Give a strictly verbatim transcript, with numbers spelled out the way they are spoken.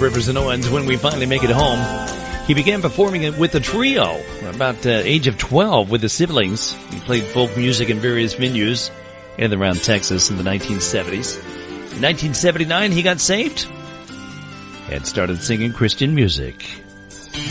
Rivers and Owens, When We Finally Make It Home. He began performing it with a trio about the uh, age of twelve with his siblings. He played folk music in various venues in and around Texas in the nineteen seventies. In nineteen seventy-nine, he got saved and started singing Christian music.